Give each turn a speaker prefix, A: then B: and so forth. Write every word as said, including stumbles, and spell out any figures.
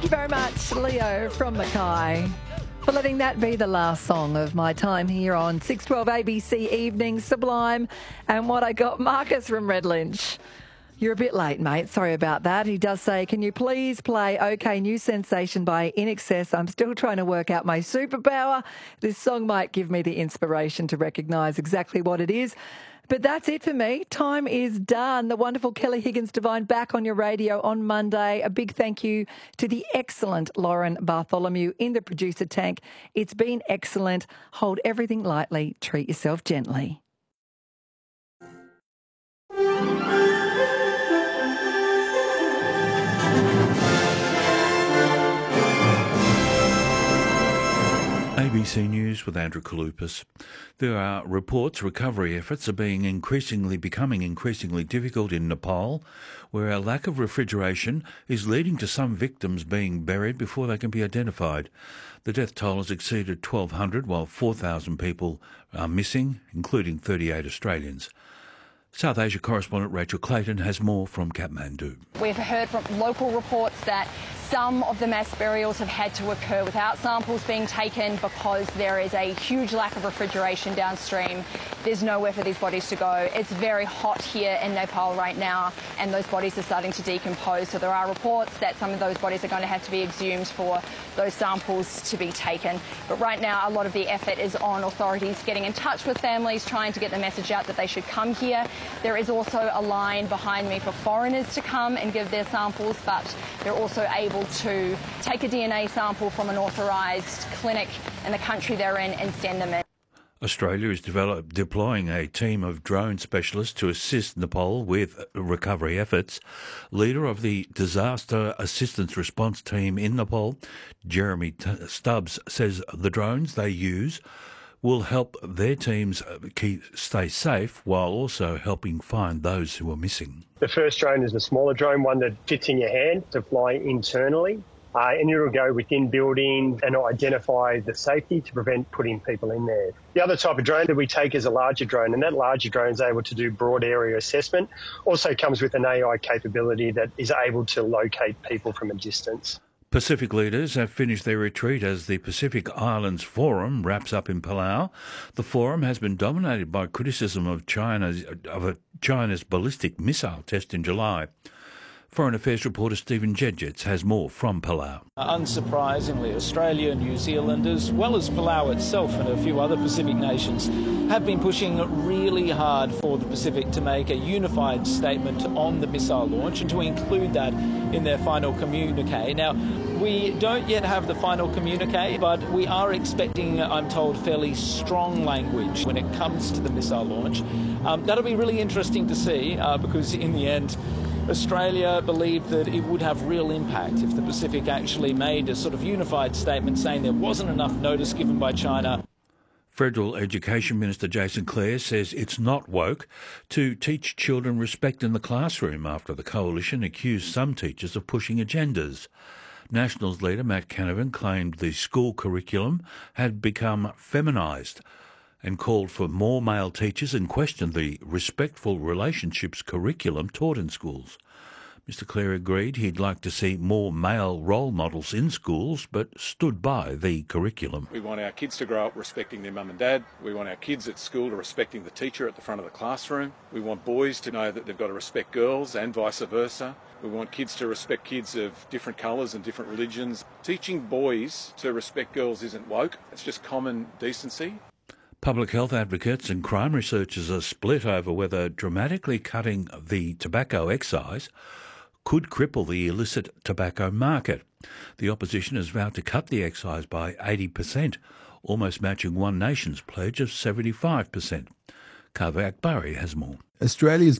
A: you very much, Leo from Mackay, for letting that be the last song of my time here on six twelve A B C Evenings, Sublime, and what I got. Marcus from Redlynch. You're a bit late, mate. Sorry about that. He does say, can you please play OK New Sensation by I N X S? I'm still trying to work out my superpower. This song might give me the inspiration to recognise exactly what it is. But that's it for me. Time is done. The wonderful Kelly Higgins Divine back on your radio on Monday. A big thank you to the excellent Lauren Bartholomew in the producer tank. It's been excellent. Hold everything lightly. Treat yourself gently.
B: A B C News with Andrew Kalupas. There are reports recovery efforts are being increasingly becoming increasingly difficult in Nepal, where a lack of refrigeration is leading to some victims being buried before they can be identified. The death toll has exceeded twelve hundred, while four thousand people are missing, including thirty-eight Australians. South Asia correspondent Rachel Clayton has more from Kathmandu.
C: We've heard from local reports that some of the mass burials have had to occur without samples being taken because there is a huge lack of refrigeration downstream. There's nowhere for these bodies to go. It's very hot here in Nepal right now, and those bodies are starting to decompose. So there are reports that some of those bodies are going to have to be exhumed for those samples to be taken. But right now, a lot of the effort is on authorities getting in touch with families, trying to get the message out that they should come here. There is also a line behind me for foreigners to come and give their samples, but they're also able to take a D N A sample from an authorised clinic in the country they're in and send them in.
B: Australia is develop, deploying a team of drone specialists to assist Nepal with recovery efforts. Leader of the Disaster Assistance Response Team in Nepal, Jeremy Stubbs, says the drones they use will help their teams keep, stay safe while also helping find those who are missing.
D: The first drone is a smaller drone, one that fits in your hand to fly internally. Uh, and it'll go within buildings and identify the safety to prevent putting people in there. The other type of drone that we take is a larger drone, and that larger drone is able to do broad area assessment. Also comes with an A I capability that is able to locate people from a distance.
B: Pacific leaders have finished their retreat as the Pacific Islands Forum wraps up in Palau. The forum has been dominated by criticism of China's, of a China's ballistic missile test in July. Foreign Affairs reporter Stephen Jedgetts has more from Palau.
E: Unsurprisingly, Australia, New Zealand, as well as Palau itself and a few other Pacific nations, have been pushing really hard for the Pacific to make a unified statement on the missile launch and to include that in their final communique. Now, we don't yet have the final communique, but we are expecting, I'm told, fairly strong language when it comes to the missile launch. Um, that'll be really interesting to see uh, because in the end, Australia believed that it would have real impact if the Pacific actually made a sort of unified statement saying there wasn't enough notice given by China.
B: Federal Education Minister Jason Clare says it's not woke to teach children respect in the classroom after the coalition accused some teachers of pushing agendas. Nationals leader Matt Canavan claimed the school curriculum had become feminised and called for more male teachers and questioned the respectful relationships curriculum taught in schools. Mister Clare agreed he'd like to see more male role models in schools, but stood by the curriculum.
F: We want our kids to grow up respecting their mum and dad. We want our kids at school to respecting the teacher at the front of the classroom. We want boys to know that they've got to respect girls and vice versa. We want kids to respect kids of different colours and different religions. Teaching boys to respect girls isn't woke. It's just common decency.
B: Public health advocates and crime researchers are split over whether dramatically cutting the tobacco excise could cripple the illicit tobacco market. The opposition has vowed to cut the excise by eighty percent, almost matching One Nation's pledge of seventy-five percent. Kaveh Akbari has more.
G: Australia's